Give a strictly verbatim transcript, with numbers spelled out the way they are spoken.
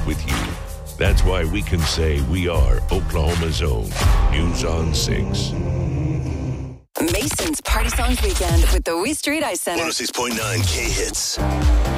with you. That's why we can say we are Oklahoma's own News on six. Mason's Party Songs Weekend with the We Street Ice Center. one oh six point nine K-Hits.